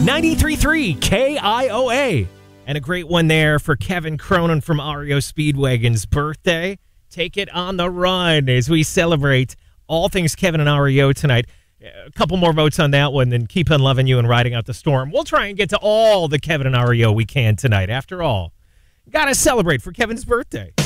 93.3 KIOA. And a great one there for Kevin Cronin from REO Speedwagon's birthday. Take it on the run as we celebrate all things Kevin and REO tonight. A couple more votes on that one, then Keep on Loving You and Riding Out the Storm. We'll try and get to all the Kevin and REO we can tonight. After all, got to celebrate for Kevin's birthday.